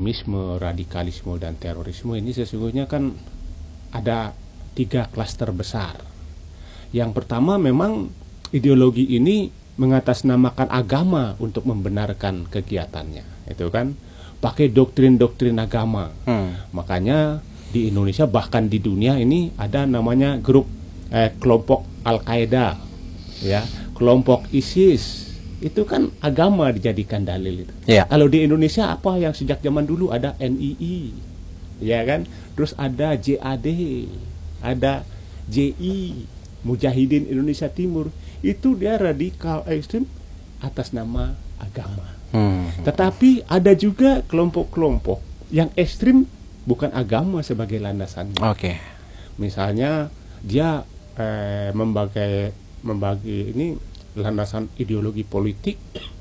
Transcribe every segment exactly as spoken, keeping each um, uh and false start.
ekstremisme, radikalisme, dan terorisme ini sesungguhnya kan ada tiga klaster besar. Yang pertama memang ideologi ini mengatasnamakan agama untuk membenarkan kegiatannya, itu kan pakai doktrin-doktrin agama. Hmm. Makanya di Indonesia bahkan di dunia ini ada namanya grup eh, kelompok Al-Qaeda, ya, kelompok ISIS. Itu kan agama dijadikan dalil itu. Yeah. Kalau di Indonesia apa yang sejak zaman dulu ada N I I, ya kan? Terus ada J A D, ada J I, Mujahidin Indonesia Timur. Itu dia radikal ekstrem atas nama agama. Hmm. Tetapi ada juga kelompok-kelompok yang ekstrem bukan agama sebagai landasannya. Oke. Okay. Misalnya dia eh, membagi membagi ini landasan ideologi politik,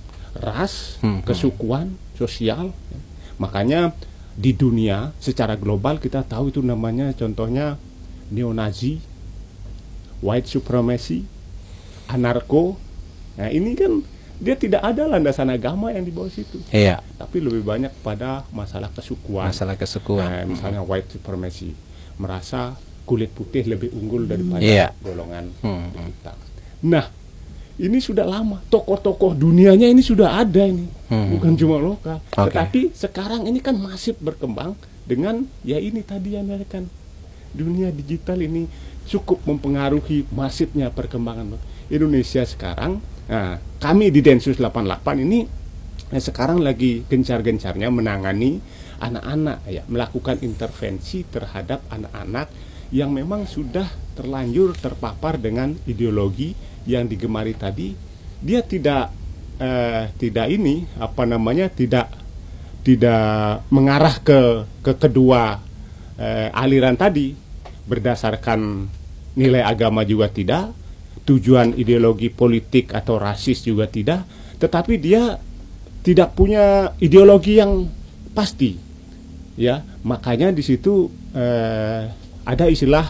ras, hmm. kesukuan, sosial. Makanya di dunia secara global kita tahu itu namanya contohnya neo-Nazi, white supremacy, anarko. Nah ini kan dia tidak ada landasan agama yang di bawah situ. Iya. Tapi lebih banyak pada masalah kesukuan. Masalah kesukuan. Nah, misalnya hmm. white supremacy, merasa kulit putih lebih unggul daripada iya. golongan hmm. hitam. Nah, ini sudah lama, tokoh-tokoh dunianya ini sudah ada ini, hmm. bukan cuma lokal. Okay. Tetapi sekarang ini kan masif berkembang dengan ya ini tadi yang kan dunia digital ini cukup mempengaruhi masifnya perkembangan Indonesia sekarang. Nah, kami di Densus delapan puluh delapan ini eh, sekarang lagi gencar-gencarnya menangani anak-anak, ya, melakukan intervensi terhadap anak-anak yang memang sudah terlanjur terpapar dengan ideologi yang digemari tadi. Dia tidak eh, tidak ini apa namanya tidak tidak mengarah ke ke kedua eh, aliran tadi berdasarkan nilai agama juga tidak, tujuan ideologi politik atau rasis juga tidak, tetapi dia tidak punya ideologi yang pasti, ya. Makanya di situ eh, ada istilah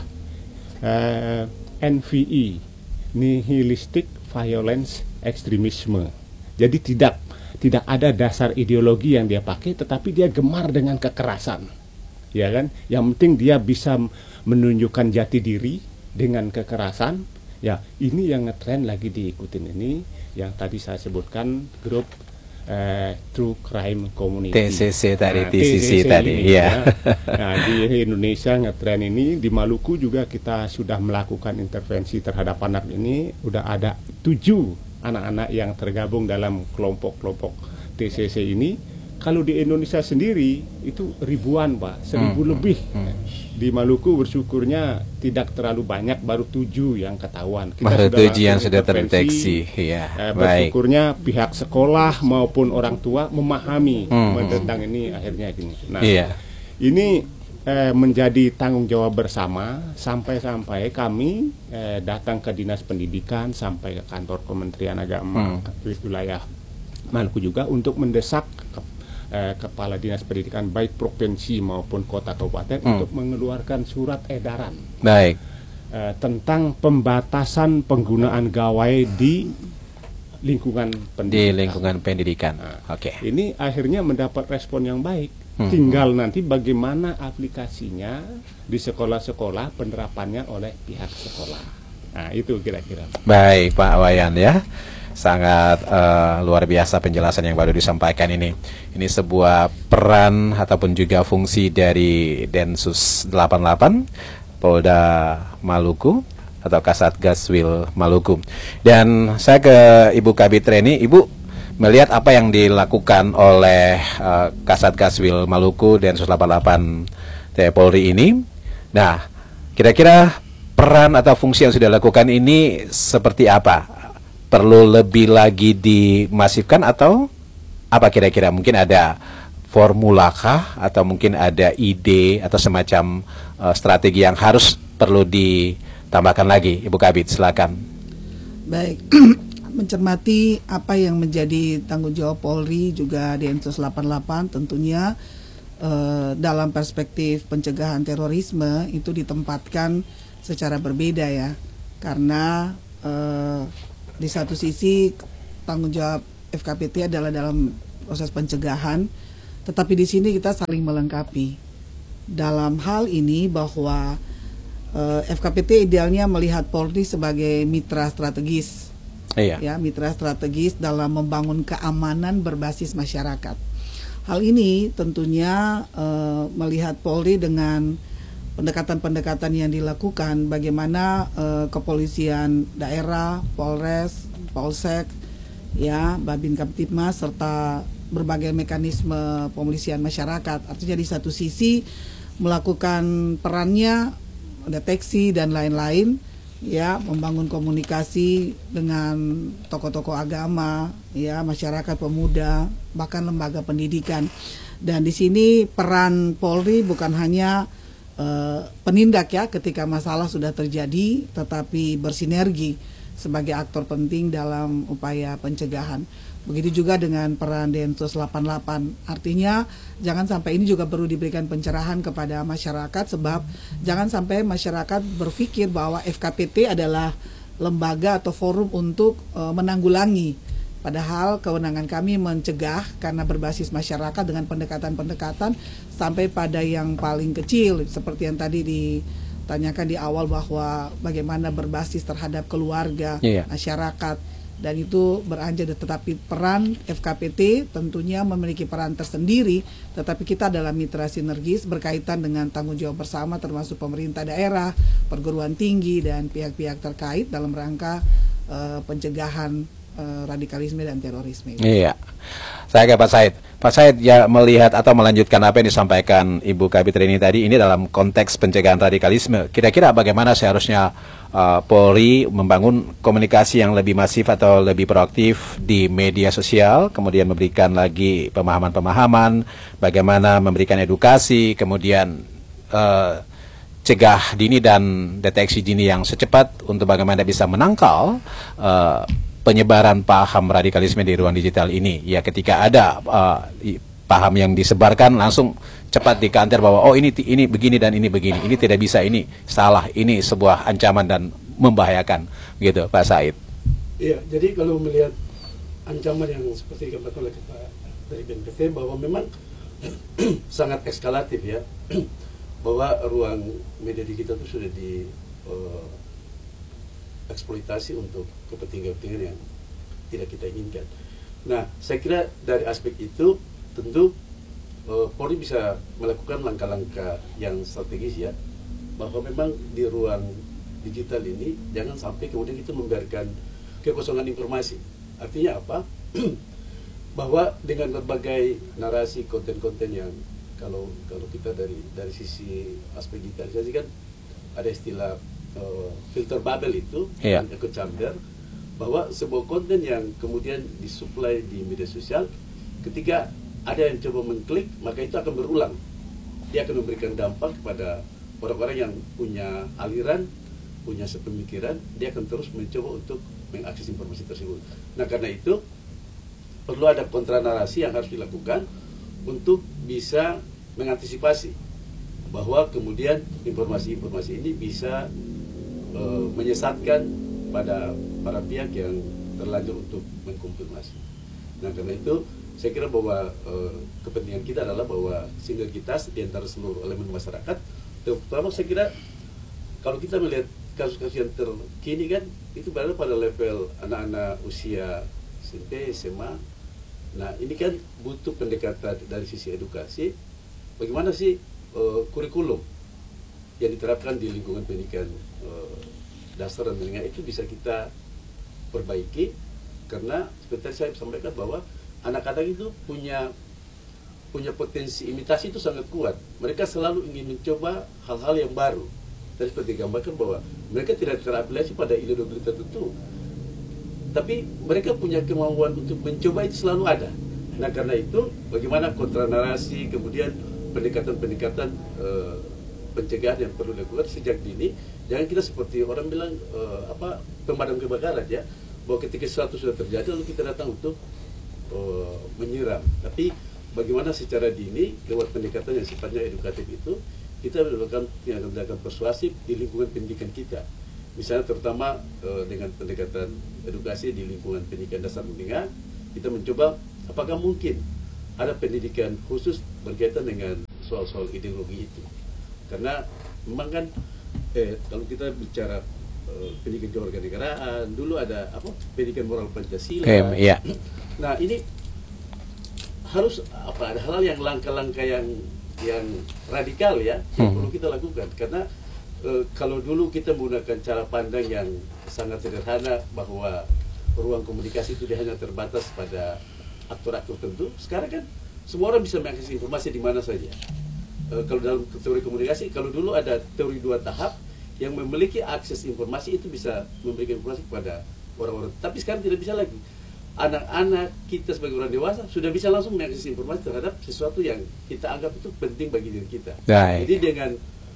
eh, N V I, nihilistic violence extremisme. Jadi tidak tidak ada dasar ideologi yang dia pakai, tetapi dia gemar dengan kekerasan, ya kan? Yang penting dia bisa menunjukkan jati diri dengan kekerasan. Ya, ini yang ngetren lagi diikutin ini, yang tadi saya sebutkan grup eh, True Crime Community. T C C tadi, nah, T C C tadi, ini, ya. Nah, di Indonesia ngetren ini, di Maluku juga kita sudah melakukan intervensi terhadap anak ini. Udah ada tujuh anak-anak yang tergabung dalam kelompok-kelompok T C C ini. Kalau di Indonesia sendiri itu ribuan, Pak, seribu hmm. lebih. Hmm. Di Maluku bersyukurnya tidak terlalu banyak, baru tujuh yang ketahuan. Kita baru sudah tujuh yang sudah terdeteksi. Ya, eh, bersyukurnya pihak sekolah maupun orang tua memahami hmm. tentang ini, akhirnya gini. Nah, iya. ini eh, menjadi tanggung jawab bersama sampai-sampai kami eh, datang ke Dinas Pendidikan sampai ke kantor Kementerian Agama hmm. wilayah Maluku juga untuk mendesak ke, eh, kepala Dinas Pendidikan baik provinsi maupun kota kabupaten hmm. untuk mengeluarkan surat edaran baik eh, tentang pembatasan penggunaan gawai di lingkungan pendidikan. Di lingkungan pendidikan. Nah, Oke. Okay. Ini akhirnya mendapat respon yang baik. Hmm. Tinggal nanti bagaimana aplikasinya di sekolah-sekolah, penerapannya oleh pihak sekolah. Nah, itu kira-kira. Baik, Pak Wayan, ya. Sangat uh, luar biasa penjelasan yang baru disampaikan ini. Ini sebuah peran ataupun juga fungsi dari Densus delapan puluh delapan Polda Maluku atau Kasatgaswil Maluku. Dan saya ke Ibu Kabit Reni. Ibu melihat apa yang dilakukan oleh uh, Kasatgaswil Maluku Densus delapan puluh delapan T N I Polri ini. Nah, kira-kira peran atau fungsi yang sudah dilakukan ini seperti apa? Perlu lebih lagi dimasifkan atau apa kira-kira? Mungkin ada formula kah atau mungkin ada ide atau semacam uh, strategi yang harus perlu ditambahkan lagi? Ibu Kabit, silakan. Baik, mencermati apa yang menjadi tanggung jawab Polri juga Densus delapan puluh delapan, tentunya uh, dalam perspektif pencegahan terorisme itu ditempatkan secara berbeda, ya, karena uh, di satu sisi tanggung jawab F K P T adalah dalam proses pencegahan, Tetapi di sini kita saling melengkapi dalam hal ini bahwa uh, F K P T idealnya melihat Polri sebagai mitra strategis, iya. ya mitra strategis dalam membangun keamanan berbasis masyarakat. Hal ini tentunya uh, melihat Polri dengan pendekatan-pendekatan yang dilakukan, bagaimana uh, kepolisian daerah, Polres, Polsek, ya, Babin Kamtibmas serta berbagai mekanisme pemolisian masyarakat. Artinya di satu sisi melakukan perannya deteksi dan lain-lain, ya, membangun komunikasi dengan tokoh-tokoh agama, ya, masyarakat, pemuda, bahkan lembaga pendidikan. Dan di sini peran Polri bukan hanya uh, penindak, ya, ketika masalah sudah terjadi, tetapi bersinergi sebagai aktor penting dalam upaya pencegahan. Begitu juga dengan peran Densus delapan puluh delapan. Artinya jangan sampai ini juga perlu diberikan pencerahan kepada masyarakat, sebab jangan sampai masyarakat berpikir bahwa F K P T adalah lembaga atau forum untuk e, menanggulangi. Padahal kewenangan kami mencegah karena berbasis masyarakat dengan pendekatan-pendekatan sampai pada yang paling kecil, seperti yang tadi ditanyakan di awal bahwa bagaimana berbasis terhadap keluarga, iya. masyarakat. Dan itu beranjak, tetapi peran F K P T tentunya memiliki peran tersendiri, tetapi kita adalah mitra sinergis berkaitan dengan tanggung jawab bersama termasuk pemerintah daerah, perguruan tinggi, dan pihak-pihak terkait dalam rangka uh, pencegahan uh, radikalisme dan terorisme. Iya, saya ke Pak Said. Pak Said ya melihat atau melanjutkan apa yang disampaikan Ibu Kabit Rini tadi, ini dalam konteks pencegahan radikalisme. Kira-kira bagaimana seharusnya uh, Polri membangun komunikasi yang lebih masif atau lebih proaktif di media sosial, kemudian memberikan lagi pemahaman-pemahaman, bagaimana memberikan edukasi, kemudian uh, cegah dini dan deteksi dini yang secepat untuk bagaimana bisa menangkal uh, penyebaran paham radikalisme di ruang digital ini. Ya, ketika ada uh, paham yang disebarkan langsung cepat dikanter bahwa oh ini ini begini dan ini begini, ini tidak bisa, ini salah, ini sebuah ancaman dan membahayakan, gitu Pak Said. Iya, jadi kalau melihat ancaman yang seperti dikatakan oleh Pak dari B N P T bahwa memang sangat eskalatif, ya, bahwa ruang media digital itu sudah di uh, eksploitasi untuk kepentingan-kepentingan yang tidak kita inginkan. Nah, saya kira dari aspek itu tentu uh, Polri bisa melakukan langkah-langkah yang strategis, ya, bahwa memang di ruang digital ini jangan sampai kemudian kita membiarkan kekosongan informasi. Artinya apa? Bahwa dengan berbagai narasi, konten-konten yang kalau kalau kita dari dari sisi aspek digitalisasi kan ada istilah Uh, filter bubble itu, yeah. dan echo chamber, bahwa sebuah konten yang kemudian disuplai di media sosial, ketika ada yang coba mengklik, maka itu akan berulang. Dia akan memberikan dampak kepada orang-orang yang punya aliran, punya sepemikiran, dia akan terus mencoba untuk mengakses informasi tersebut. Nah, karena itu perlu ada kontra narasi yang harus dilakukan untuk bisa mengantisipasi bahwa kemudian informasi-informasi ini bisa Uh, menyesatkan pada para pihak yang terlanjur untuk mengkonfirmasi. Nah, karena itu saya kira bahwa uh, kepentingan kita adalah bahwa sinergitas di antara seluruh elemen masyarakat, terutama saya kira kalau kita melihat kasus-kasus yang terkini kan itu berada pada level anak-anak usia S M P, S M A. Nah, ini kan butuh pendekatan dari sisi edukasi, bagaimana sih uh, kurikulum yang diterapkan di lingkungan pendidikan uh, dasar dan menengah itu bisa kita perbaiki, karena seperti saya sampaikan bahwa anak-anak itu punya punya potensi imitasi itu sangat kuat. Mereka selalu ingin mencoba hal-hal yang baru. Dan seperti digambarkan bahwa mereka tidak terafiliasi pada ideologi tertentu, tapi mereka punya kemauan untuk mencoba itu selalu ada. Nah, karena itu bagaimana kontra narasi, kemudian pendekatan-pendekatan uh, pencegahan yang perlu dilakukan sejak dini. Jangan kita seperti orang bilang uh, apa pemadam kebakaran, ya, bahwa ketika sesuatu sudah terjadi lalu kita datang untuk uh, menyiram. Tapi bagaimana secara dini lewat pendekatan yang sifatnya edukatif itu kita melakukan tindakan persuasif di lingkungan pendidikan kita. Misalnya terutama uh, dengan pendekatan edukasi di lingkungan pendidikan dasar menengah, kita mencoba apakah mungkin ada pendidikan khusus berkaitan dengan soal-soal ideologi itu. Karena memang kan eh, kalau kita bicara eh, pendidikan kewarganegaraan, dulu ada apa pendidikan moral Pancasila. Okay, yeah. Nah ini harus apa ada hal-hal yang langkah-langkah yang yang radikal ya yang Hmm. perlu kita lakukan. Karena eh, kalau dulu kita menggunakan cara pandang yang sangat sederhana bahwa ruang komunikasi itu dia hanya terbatas pada aktor-aktor tertentu. Sekarang kan semua orang bisa mengakses informasi di mana saja. E, kalau dalam teori komunikasi, kalau dulu ada teori dua tahap yang memiliki akses informasi itu bisa memberikan informasi kepada orang-orang. Tapi sekarang tidak bisa lagi. Anak-anak kita sebagai orang dewasa sudah bisa langsung mengakses informasi terhadap sesuatu yang kita anggap itu penting bagi diri kita. Baik. Jadi dengan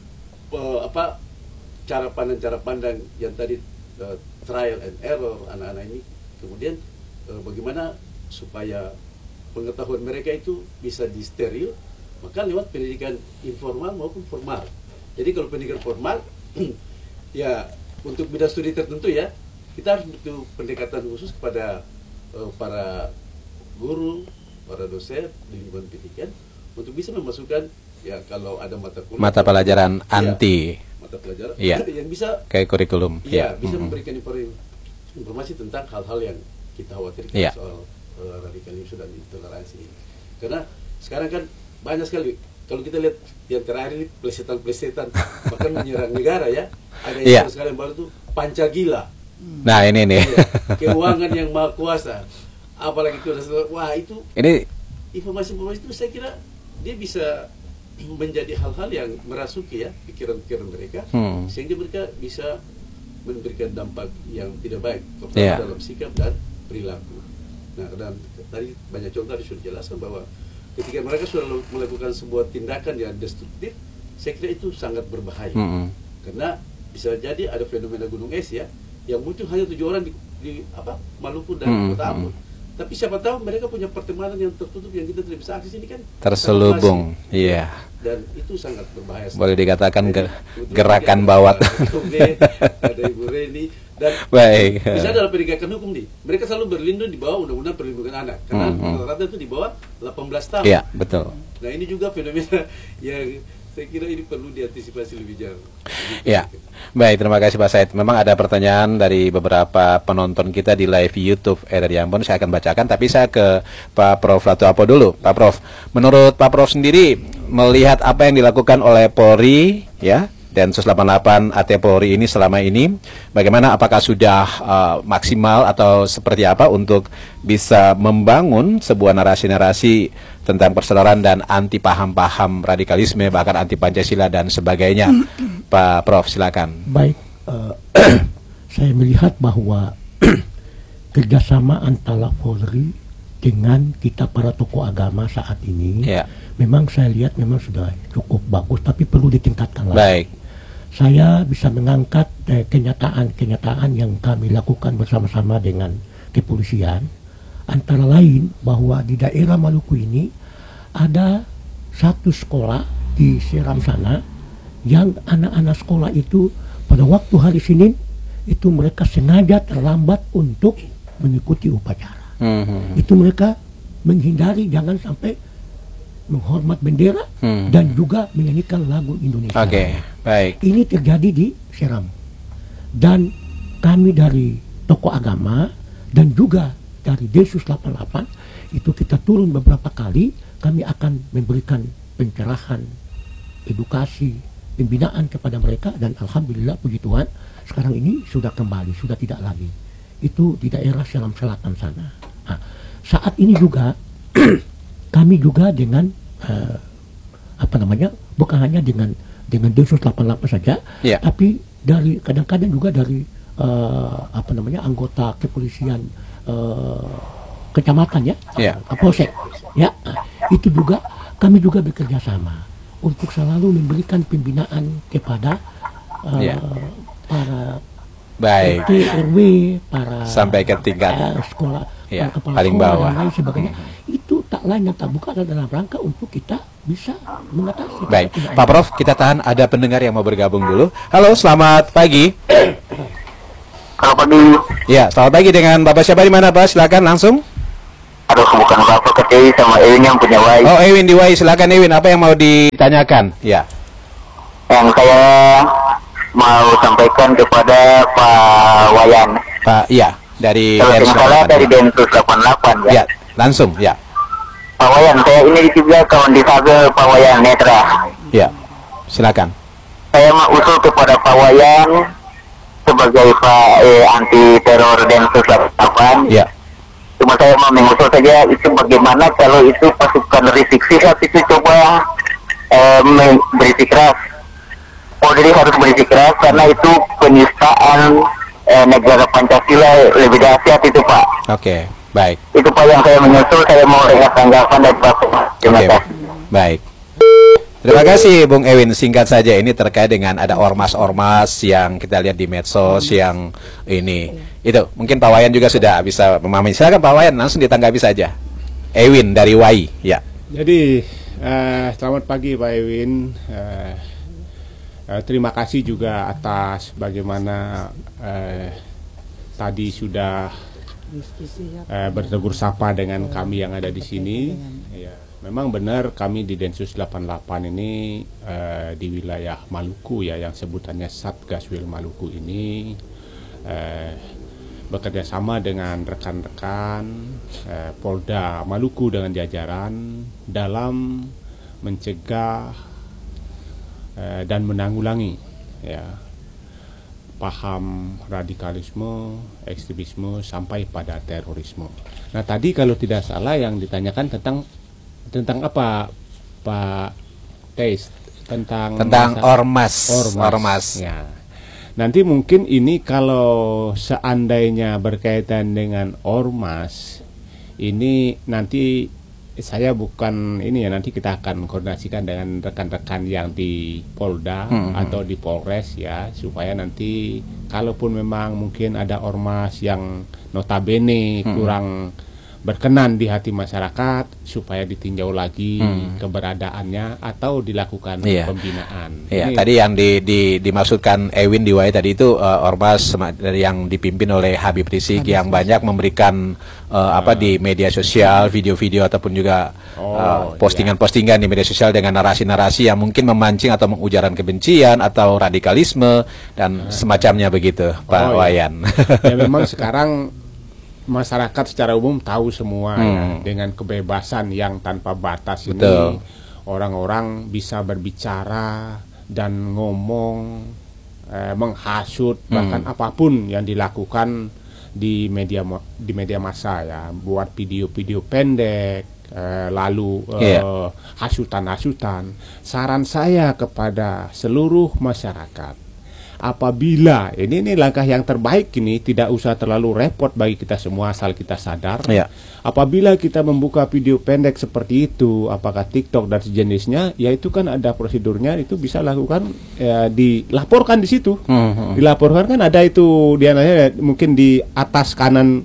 uh, apa cara pandang cara pandang yang tadi uh, trial and error anak-anak ini, kemudian uh, bagaimana supaya pengetahuan mereka itu bisa disteril, maka lewat pendidikan informal maupun formal. Jadi kalau pendidikan formal ya untuk bidang studi tertentu ya kita harus butuh pendekatan khusus kepada uh, para guru, para dosen di lingkungan pendidikan untuk bisa memasukkan ya kalau ada mata kuliah Mata pelajaran ya, anti mata pelajaran ya. yang bisa kayak kurikulum. ya Ya. bisa Mm-mm. memberikan infor- informasi tentang hal-hal yang kita khawatirkan Ya. soal uh, radikalisme dan intoleransi ini. Karena sekarang kan banyak sekali kalau kita lihat yang terakhir ini plesetan-plesetan bahkan menyerang negara ya. Ada Ya. yang sekarang baru tuh Pancagila. Nah ini nih. Ya, keuangan yang maha kuasa. Apalagi itu wah itu Ini informasi-informasi itu saya kira dia bisa menjadi hal-hal yang merasuki ya pikiran-pikiran mereka Hmm. sehingga mereka bisa memberikan dampak yang tidak baik terutama Yeah. dalam sikap dan perilaku. Nah, dan tadi banyak contoh tadi sudah jelaskan bahwa ketika mereka sudah melakukan sebuah tindakan yang destruktif, saya kira itu sangat berbahaya. Mm-mm. Karena bisa jadi ada fenomena gunung es ya yang muncul hanya tujuh orang di, di apa Maluku dan Hmm, Kota Ambon. hmm. Tapi siapa tahu mereka punya pertemanan yang tertutup yang kita tidak bisa akses ini kan Terselubung. sangat masif. Iya. Dan itu sangat berbahaya. Boleh dikatakan Jadi, ge- kebetulan gerakan ada bawat. Pak Toge, ada Ibu Reni dan Baik. bisa dalam penegakan hukum nih. Mereka selalu berlindung di bawah Undang-Undang Perlindungan Anak karena Hmm, hmm. rata-rata itu di bawah delapan belas tahun. Iya, betul. Nah ini juga fenomena yang saya kira ini perlu diantisipasi lebih jauh. Ya, baik, terima kasih Pak Said. Memang ada pertanyaan dari beberapa penonton kita di live YouTube R R I Ambon. Saya akan bacakan, tapi saya ke Pak Prof Latuapo dulu. Pak Prof, menurut Pak Prof sendiri melihat apa yang dilakukan oleh Polri, ya, Densus delapan puluh delapan A T Polri ini selama ini, bagaimana? Apakah sudah uh, maksimal atau seperti apa untuk bisa membangun sebuah narasi-narasi tentang persaudaraan dan anti paham-paham radikalisme, bahkan anti Pancasila dan sebagainya? Pak Prof, silakan. Baik, eh, saya melihat bahwa kerjasama antara Polri dengan kita para tokoh agama saat ini, Ya. memang saya lihat memang sudah cukup bagus, tapi perlu ditingkatkan lagi. Baik. Saya bisa mengangkat eh, kenyataan-kenyataan yang kami lakukan bersama-sama dengan kepolisian, antara lain bahwa di daerah Maluku ini ada satu sekolah di Seram sana yang anak-anak sekolah itu pada waktu hari Senin itu mereka sengaja terlambat untuk mengikuti upacara. Mhm. Itu mereka menghindari jangan sampai menghormat bendera Hmm. dan juga menyanyikan lagu Indonesia. Oke, baik. Ini terjadi di Seram. Dan kami dari tokoh agama dan juga dari Densus delapan puluh delapan itu kita turun beberapa kali, kami akan memberikan pencerahan, edukasi, pembinaan kepada mereka, dan alhamdulillah puji Tuhan sekarang ini sudah kembali, sudah tidak lagi. Itu di daerah Seram Selatan sana. Nah, saat ini juga kami juga dengan uh, apa namanya, bukan hanya dengan dengan Densus delapan puluh delapan saja, Ya. tapi dari kadang-kadang juga dari uh, apa namanya anggota kepolisian uh, kecamatan ya, Ya. Kapolsek, ya, nah, itu juga kami juga bekerja sama untuk selalu memberikan pembinaan kepada uh, Ya. para Baik. R T R W, para Sampai ke tingkat eh, sekolah, ya, para kepala paling sekolah bawah. dan lain sebagainya. Itu tak lain dan tak bukan adalah dalam rangka untuk kita bisa mengatasi. Baik, tindak Pak Prof, kita tahan, ada pendengar yang mau bergabung dulu. Halo, selamat pagi. Selamat pagi, Ya, selamat pagi, dengan Bapak siapa di mana Pak? Silakan langsung. ada Aduh, bukan Bapak Ketewi sama Ewin yang punya Y. Oh, Ewin di Y, silakan Ewin, apa yang mau ditanyakan? Ya. Yang saya mau sampaikan kepada Pak Wayan. Pak, iya, dari Kalau Densus tidak salah dari delapan puluh delapan. Densus delapan puluh delapan ya. Ya, langsung, ya. Pak Wayan, saya ini juga kawan difabel Pak Wayan Netra. Ya, silakan. Saya mau usul kepada Pak Wayan sebagai Pak eh, anti teror Densus delapan puluh delapan. Ya. Cuma saya mau mengusul saja itu bagaimana kalau itu pasukan Rizik Sihab itu coba eh, bersikeras. Oh, jadi harus bersikeras karena itu penistaan eh, negara Pancasila lebih dahsyat itu Pak. Oke, baik. Itu Pak yang saya menyusul, saya mau lihat tanggapan dari Bapak. Terima Oke, kasih. baik. Terima kasih Bung Ewin, singkat saja ini terkait dengan ada ormas-ormas yang kita lihat di medsos yang ini. Itu, mungkin Pak Wayan juga sudah bisa memahami. Silakan Pak Wayan, langsung ditanggapi saja. Ewin dari Y, ya. Jadi eh, selamat pagi Pak Ewin. Eh, eh, terima kasih juga atas bagaimana eh, tadi sudah eh, bertegur sapa dengan kami yang ada di sini. Ya, memang benar kami di Densus delapan puluh delapan ini eh, di wilayah Maluku ya, yang sebutannya Satgaswil Maluku ini eh, bekerja sama dengan rekan-rekan eh, Polda Maluku dengan jajaran dalam mencegah eh, dan menanggulangi ya paham radikalisme, ekstremisme sampai pada terorisme. Nah, tadi kalau tidak salah yang ditanyakan tentang tentang apa Pak Teis? Tentang Tentang masa, ormas. Ormas. Ormas. Ya. Nanti mungkin ini kalau seandainya berkaitan dengan ormas, ini nanti saya bukan ini ya, nanti kita akan koordinasikan dengan rekan-rekan yang di Polda hmm. atau di Polres ya, supaya nanti kalaupun memang mungkin ada ormas yang notabene hmm. kurang berkenan di hati masyarakat, supaya ditinjau lagi hmm. keberadaannya atau dilakukan iya. pembinaan. Iya, Ini, tadi yang di, di, dimaksudkan Ewin di Y tadi itu uh, ormas yang dipimpin oleh Habib Rizik yang banyak memberikan uh, apa di media sosial, video-video ataupun juga uh, postingan-postingan di media sosial dengan narasi-narasi yang mungkin memancing atau mengujaran kebencian atau radikalisme dan semacamnya begitu, Pak oh, Wayan. Ya, ya memang sekarang masyarakat secara umum tahu semua hmm. ya, dengan kebebasan yang tanpa batas. Betul. Ini orang-orang bisa berbicara dan ngomong, eh, menghasut hmm. bahkan apapun yang dilakukan di media di media massa ya, buat video-video pendek, eh, lalu eh, yeah. hasutan-hasutan. Saran saya kepada seluruh masyarakat, apabila ini ini langkah yang terbaik, ini tidak usah terlalu repot bagi kita semua asal kita sadar. Ya. Apabila kita membuka video pendek seperti itu, apakah TikTok dan sejenisnya, ya itu kan ada prosedurnya, itu bisa lakukan ya, dilaporkan di situ. Hmm. Dilaporkan kan ada itu dia nanya mungkin di atas kanan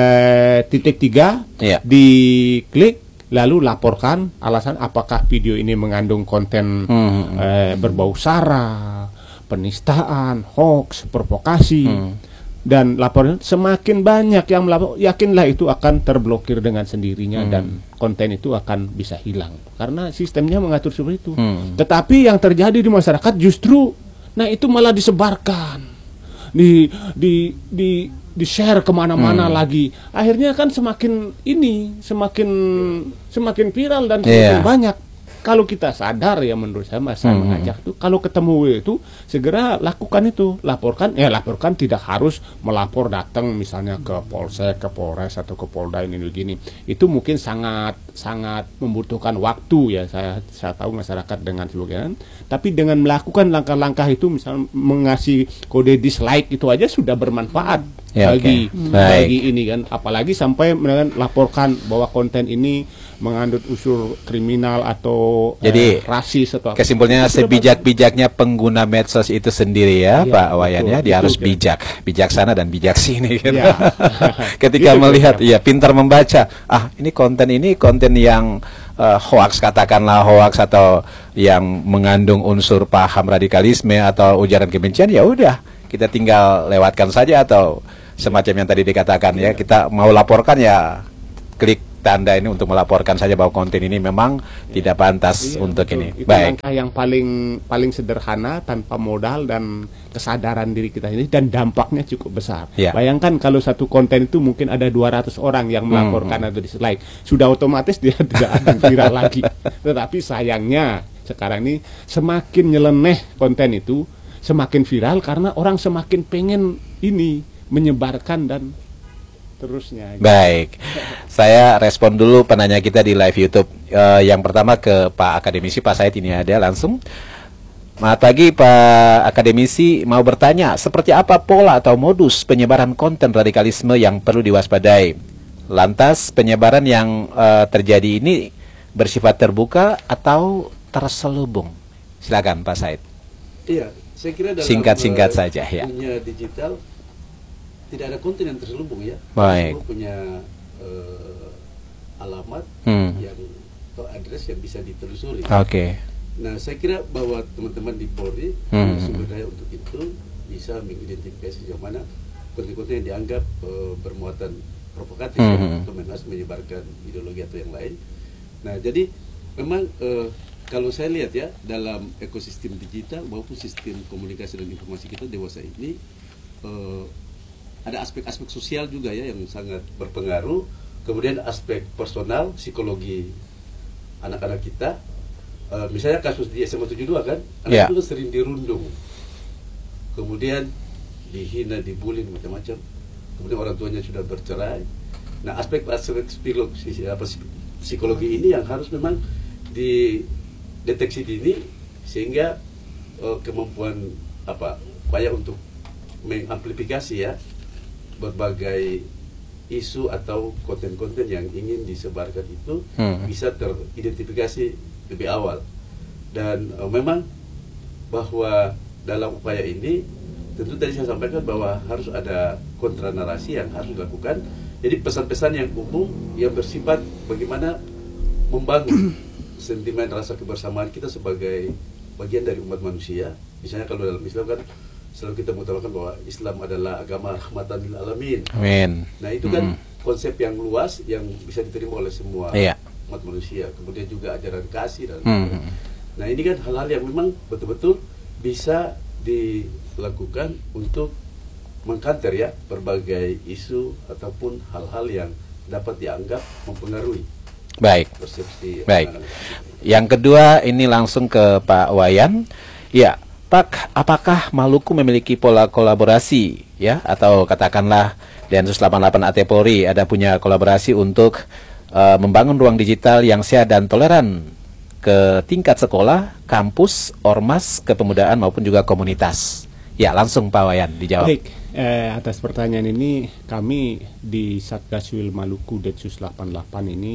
eh, titik tiga, ya. Diklik lalu laporkan alasan apakah video ini mengandung konten hmm. eh, berbau sara, penistaan, hoax, provokasi, hmm. dan laporan. Semakin banyak yang melapor, yakinlah itu akan terblokir dengan sendirinya hmm. dan konten itu akan bisa hilang karena sistemnya mengatur seperti itu. Hmm. Tetapi yang terjadi di masyarakat justru, nah itu malah disebarkan, di di di di share kemana-mana hmm. lagi. Akhirnya kan semakin ini, semakin semakin viral dan semakin yeah. banyak. Kalau kita sadar ya, menurut saya Mas saya hmm. mengajak tuh, kalau ketemu itu segera lakukan itu, laporkan. Ya laporkan, tidak harus melapor datang misalnya ke Polsek, ke Polres atau ke Polda ini begini. Itu mungkin sangat sangat membutuhkan waktu ya, saya saya tahu masyarakat dengan sebagainya. Tapi dengan melakukan langkah-langkah itu, misalnya mengasih kode dislike itu aja sudah bermanfaat ya, bagi okay. bagi ini kan, apalagi sampai melaporkan bahwa konten ini mengandung unsur kriminal atau jadi eh, rasis atau kesimpulannya sebijak-bijaknya pengguna medsos itu sendiri ya, ya Pak Wayan ya, dia betul, harus bijak, bijaksana dan bijaksini gitu. Ya. Ketika gitu, melihat ya. ya pintar membaca, ah ini konten ini konten yang uh, hoax, katakanlah hoax atau yang mengandung unsur paham radikalisme atau ujaran kebencian, ya udah kita tinggal lewatkan saja atau semacam yang tadi dikatakan ya, kita mau laporkan ya klik tanda ini untuk melaporkan saja bahwa konten ini memang ya. tidak pantas iya, untuk betul. ini. Itu Baik. langkah yang paling paling sederhana tanpa modal dan kesadaran diri kita ini, dan dampaknya cukup besar. Ya. Bayangkan kalau satu konten itu mungkin ada dua ratus orang yang melaporkan hmm. atau dislike, sudah otomatis dia tidak akan viral lagi. Tetapi sayangnya sekarang ini semakin nyeleneh konten itu, semakin viral karena orang semakin pengen ini menyebarkan dan terusnya. Gitu. Baik, saya respon dulu penanya kita di live YouTube. Uh, yang pertama ke Pak Akademisi, Pak Said ini ada langsung. Selamat pagi Pak Akademisi, mau bertanya seperti apa pola atau modus penyebaran konten radikalisme yang perlu diwaspadai? Lantas penyebaran yang uh, terjadi ini bersifat terbuka atau terselubung? Silakan Pak Said. Iya, saya kira dalam singkat-singkat uh, saja ya. dunia digital tidak ada konten yang terselubung ya. Baik. Semua punya uh, alamat hmm. yang atau address yang bisa ditelusuri. Oke. Okay. Nah, saya kira bahwa teman-teman di Polri hmm. sumber daya untuk itu bisa mengidentifikasi sejauh mana konten-konten yang dianggap uh, bermuatan provokatif hmm. atau menas menyebarkan ideologi atau yang lain. Nah, jadi memang uh, kalau saya lihat ya dalam ekosistem digital maupun sistem komunikasi dan informasi kita dewasa ini uh, ada aspek-aspek sosial juga ya yang sangat berpengaruh. Kemudian aspek personal, psikologi anak-anak kita. Uh, misalnya kasus di S M A tujuh puluh dua kan, anak yeah. itu kan sering dirundung, kemudian dihina, dibully macam-macam. Kemudian orang tuanya sudah bercerai. Nah, aspek-aspek psikologi, apa, psikologi ini yang harus memang dideteksi dini sehingga uh, kemampuan apa upaya untuk mengamplifikasi ya berbagai isu atau konten-konten yang ingin disebarkan itu hmm. bisa teridentifikasi lebih awal. Dan uh, memang bahwa dalam upaya ini tentu tadi saya sampaikan bahwa harus ada kontra narasi yang harus dilakukan. Jadi pesan-pesan yang umum yang bersifat bagaimana membangun sentimen rasa kebersamaan kita sebagai bagian dari umat manusia. Misalnya kalau dalam Islam kan selalu kita mengutarakan bahwa Islam adalah agama rahmatan lil alamin. Amin. Nah, itu kan mm. konsep yang luas yang bisa diterima oleh semua yeah. umat manusia. Kemudian juga ajaran kasih dan mm. Nah, ini kan hal-hal yang memang betul-betul bisa dilakukan untuk mengkanter ya berbagai isu ataupun hal-hal yang dapat dianggap mempengaruhi baik persepsi. Baik. Yang kedua ini langsung ke Pak Wayan. Ya, Pak, apakah Maluku memiliki pola kolaborasi ya atau katakanlah Densus delapan puluh delapan A T Polri ada punya kolaborasi untuk uh, membangun ruang digital yang sehat dan toleran ke tingkat sekolah, kampus, ormas, kepemudaan maupun juga komunitas? Ya, langsung Pak Wayan dijawab. Baik, eh, atas pertanyaan ini kami di Satgaswil Maluku Densus delapan puluh delapan ini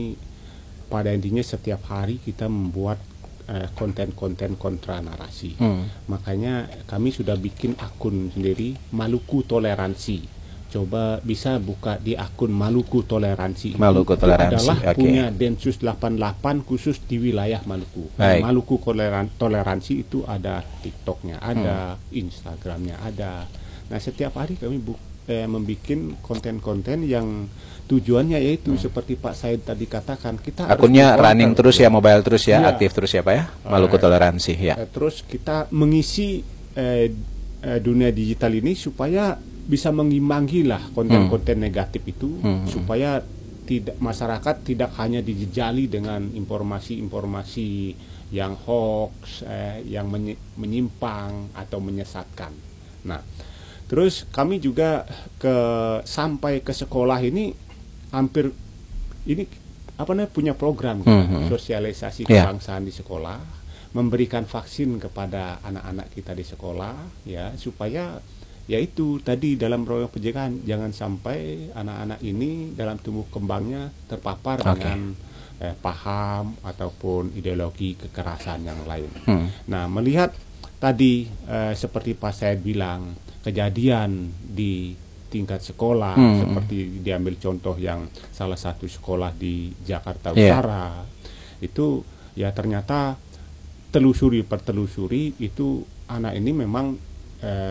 pada intinya setiap hari kita membuat konten-konten kontra narasi. Hmm. Makanya kami sudah bikin akun sendiri Maluku Toleransi. Coba bisa buka di akun Maluku Toleransi. Maluku itu Toleransi adalah okay. punya Densus delapan puluh delapan khusus di wilayah Maluku. Baik. Maluku Toleran Toleransi itu ada TikToknya, ada hmm. Instagramnya, ada. Nah, setiap hari kami bu eh, membuat konten-konten yang tujuannya yaitu hmm. seperti Pak Said tadi katakan, kita akunnya harus running terus ya, mobile terus ya, ya. aktif terus ya Pak ya, Maluku uh, Toleransi ya. Terus kita mengisi eh, eh, dunia digital ini supaya bisa mengimbangi lah konten-konten hmm. negatif itu, hmm. supaya tidak masyarakat tidak hanya dijejali dengan informasi-informasi yang hoax, eh, yang menyi menyimpang atau menyesatkan. Nah, terus kami juga ke sampai ke sekolah ini hampir ini apa namanya punya program gitu, hmm. sosialisasi kebangsaan yeah. di sekolah, memberikan vaksin kepada anak-anak kita di sekolah ya, supaya yaitu tadi dalam program pencegahan jangan sampai anak-anak ini dalam tumbuh kembangnya terpapar okay. dengan eh, paham ataupun ideologi kekerasan yang lain. Hmm. Nah, melihat tadi eh, seperti Pak Said bilang kejadian di tingkat sekolah, hmm. seperti diambil contoh yang salah satu sekolah di Jakarta yeah. Utara, itu ya ternyata telusuri pertelusuri itu anak ini memang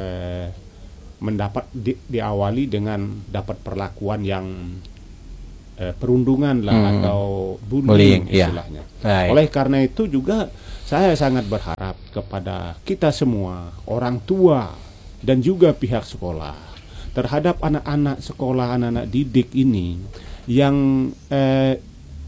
eh, mendapat di, diawali dengan dapat perlakuan yang eh, perundungan lah Hmm. atau bullying, Bullying, iya. istilahnya. Baik. Oleh karena itu juga saya sangat berharap kepada kita semua, orang tua dan juga pihak sekolah, terhadap anak-anak sekolah, anak-anak didik ini yang eh,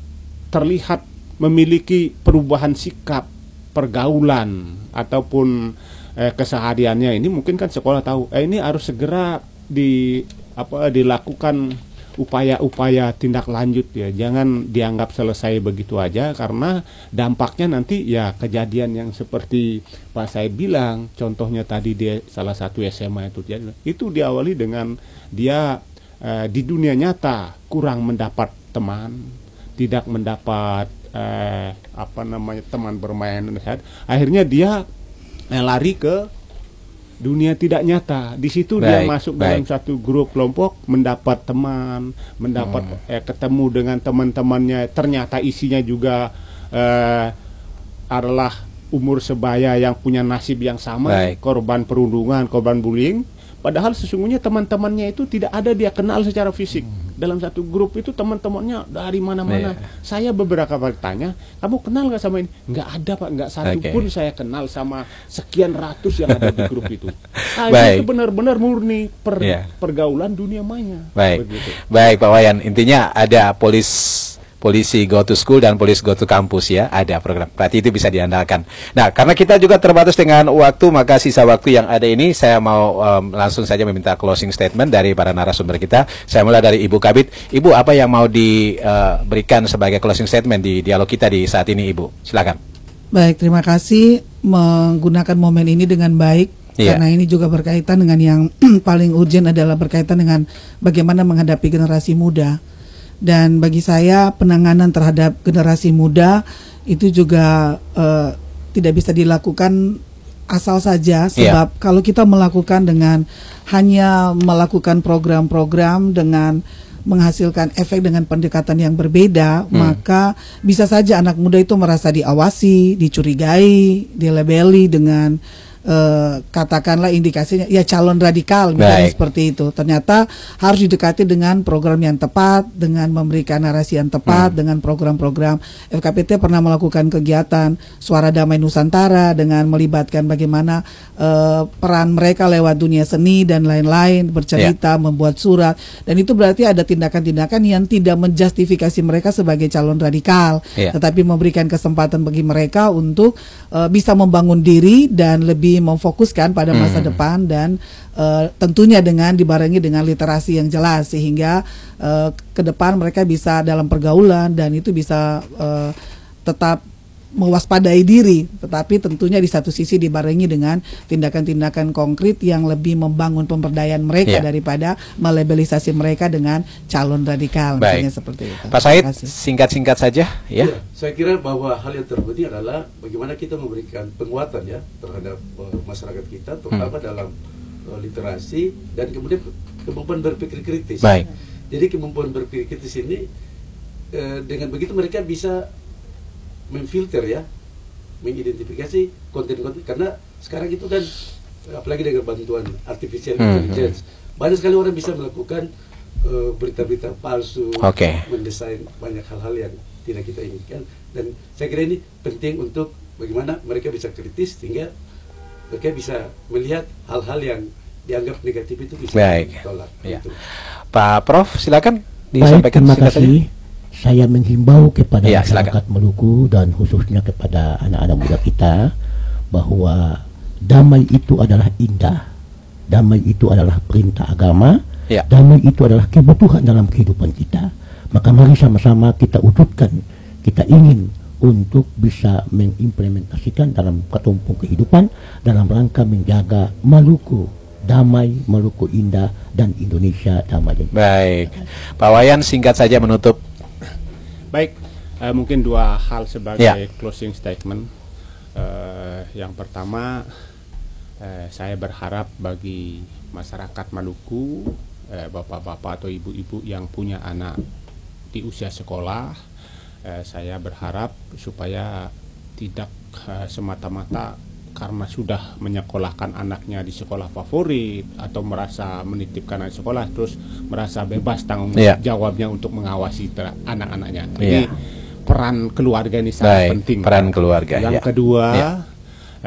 terlihat memiliki perubahan sikap, pergaulan ataupun eh, kesehariannya ini, mungkin kan sekolah tahu eh, ini harus segera di apa dilakukan upaya-upaya tindak lanjut ya, jangan dianggap selesai begitu aja, karena dampaknya nanti ya kejadian yang seperti Pak Said bilang, contohnya tadi dia salah satu S M A itu dia, itu diawali dengan dia eh, di dunia nyata kurang mendapat teman, tidak mendapat eh, apa namanya teman bermain, akhirnya dia eh, lari ke dunia tidak nyata. Di situ dia Baik, masuk baik. dalam satu grup kelompok, mendapat teman, mendapat Hmm. eh, ketemu dengan teman-temannya. Ternyata isinya juga eh, adalah umur sebaya yang punya nasib yang sama, Baik. korban perundungan, korban bullying. Padahal sesungguhnya teman-temannya itu tidak ada dia kenal secara fisik. Dalam satu grup itu teman-temannya dari mana-mana. Iya. Saya beberapa kali tanya, kamu kenal nggak sama ini? Nggak ada Pak, nggak satu Oke. pun saya kenal sama sekian ratus yang ada di grup itu. Nah, Baik. itu benar-benar murni per- Iya. pergaulan dunia maya. Baik, Begitu. baik Pak Wayan. Intinya ada polis polisi go to school dan polisi go to campus ya, ada program. Berarti itu bisa diandalkan. Nah, karena kita juga terbatas dengan waktu, maka sisa waktu yang ada ini saya mau um, langsung saja meminta closing statement dari para narasumber kita. Saya mulai dari Ibu Kabid. Ibu, apa yang mau diberikan sebagai closing statement di dialog kita di saat ini, Ibu? Silakan. Baik, terima kasih menggunakan momen ini dengan baik. Iya. Karena ini juga berkaitan dengan yang paling urgent adalah berkaitan dengan bagaimana menghadapi generasi muda. Dan bagi saya penanganan terhadap generasi muda itu juga eh, tidak bisa dilakukan asal saja, sebab kalau kita melakukan dengan hanya melakukan program-program dengan menghasilkan efek dengan pendekatan yang berbeda, Hmm. maka bisa saja anak muda itu merasa diawasi, dicurigai, dilabeli dengan eh, katakanlah indikasinya ya calon radikal misalnya Baik. seperti itu. Ternyata harus didekati dengan program yang tepat, dengan memberikan narasi yang tepat, Hmm. dengan program-program. F K P T pernah melakukan kegiatan Suara Damai Nusantara dengan melibatkan bagaimana eh, peran mereka lewat dunia seni dan lain-lain, bercerita, membuat surat, dan itu berarti ada tindakan-tindakan yang tidak menjustifikasi mereka sebagai calon radikal, Ya. tetapi memberikan kesempatan bagi mereka untuk eh, bisa membangun diri dan lebih memfokuskan pada masa Hmm. depan, dan uh, tentunya dengan dibarengi dengan literasi yang jelas, sehingga uh, ke depan mereka bisa dalam pergaulan dan itu bisa uh, tetap mewaspadai diri, tetapi tentunya di satu sisi dibarengi dengan tindakan-tindakan konkret yang lebih membangun pemberdayaan mereka Iya. daripada melabelisasi mereka dengan calon radikal, Baik. misalnya seperti itu. Pak Said, Terima kasih. singkat-singkat saja ya. Ya, saya kira bahwa hal yang terpenting adalah bagaimana kita memberikan penguatan ya terhadap uh, masyarakat kita, terutama dalam uh, literasi dan kemudian kemampuan berpikir kritis. Baik. Jadi kemampuan berpikir kritis ini uh, dengan begitu mereka bisa memfilter ya, mengidentifikasi konten-konten, karena sekarang itu kan apalagi dengan bantuan artificial Hmm, intelligence banyak sekali orang bisa melakukan uh, berita-berita palsu, Oke. mendesain banyak hal-hal yang tidak kita inginkan, dan saya kira ini penting untuk bagaimana mereka bisa kritis sehingga mereka bisa melihat hal-hal yang dianggap negatif itu bisa Baik. ditolak. Ya. Gitu. Pak Prof, silakan Baik, disampaikan terima singkat saja. kasih. Saya menghimbau kepada Ya, masyarakat Maluku dan khususnya kepada anak-anak muda kita bahwa damai itu adalah indah, damai itu adalah perintah agama, Ya. damai itu adalah kebutuhan dalam kehidupan kita. Maka mari sama-sama kita wujudkan, kita ingin untuk bisa mengimplementasikan dalam ketumpung kehidupan dalam rangka menjaga Maluku damai, Maluku indah, dan Indonesia damai. Baik. Pak Wayan, singkat saja menutup. Baik, eh, mungkin dua hal sebagai Ya. closing statement. Eh, yang pertama, eh, saya berharap bagi masyarakat Maluku, eh, bapak-bapak atau ibu-ibu yang punya anak di usia sekolah, eh, saya berharap supaya tidak eh, semata-mata karena sudah menyekolahkan anaknya di sekolah favorit atau merasa menitipkan anak sekolah terus merasa bebas tanggung yeah. jawabnya untuk mengawasi anak-anaknya. Yeah. Jadi peran keluarga ini sangat Baik, penting. Peran keluarga. Yang ya. kedua, ya.